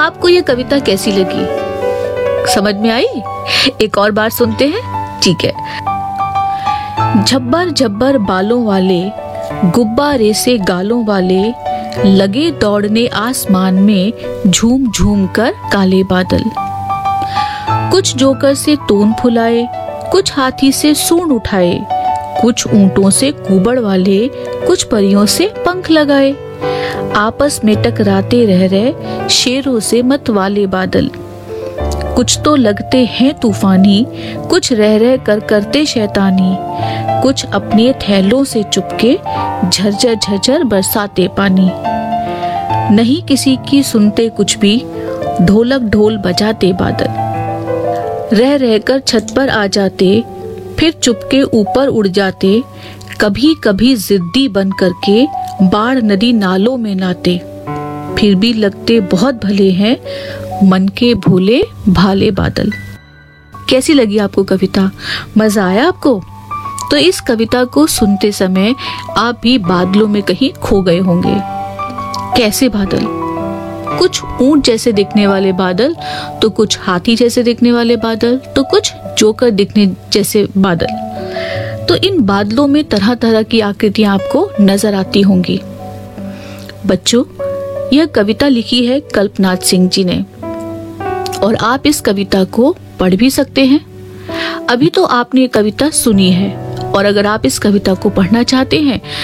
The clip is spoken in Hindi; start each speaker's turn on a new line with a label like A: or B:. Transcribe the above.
A: आपको ये कविता कैसी लगी? समझ में आई? एक और बार सुनते हैं, ठीक है। झब्बर झब्बर बालों वाले, गुब्बारे से गालों वाले, लगे दौड़ने आसमान में झूम झूम कर काले बादल। कुछ जोकर से तोन फुलाए, कुछ हाथी से सूंड उठाए, कुछ ऊंटों से कुबड़ वाले, कुछ परियों से पंख लगाए। आपस में टकराते रह रहे शेरों से मत वाले बादल। कुछ तो लगते हैं तूफानी, कुछ रह रह कर करते शैतानी, कुछ अपने थैलों से चुपके झरझर झरझर बरसाते पानी। नहीं किसी की सुनते कुछ भी, ढोलक ढोल बजाते बादल। रह रहकर छत पर आ जाते, फिर चुपके ऊपर उड़ जाते, कभी कभी जिद्दी बन करके बाढ़ नदी नालों में नाते। फिर भी लगते बहुत भले हैं, मन के भोले भाले बादल। कैसी लगी आपको कविता? मजा आया आपको? तो इस कविता को सुनते समय आप भी बादलों में कहीं खो गए होंगे। कैसे बादल? कुछ ऊंट जैसे दिखने वाले बादल, तो कुछ हाथी जैसे दिखने वाले बादल, तो कुछ जोकर दिखने जैसे बादल। तो इन बादलों में तरह तरह की आकृतियां आपको नजर आती होंगी। बच्चों, यह कविता लिखी है कल्पनाथ सिंह जी ने और आप इस कविता को पढ़ भी सकते हैं। अभी तो आपने ये कविता सुनी है और अगर आप इस कविता को पढ़ना चाहते हैं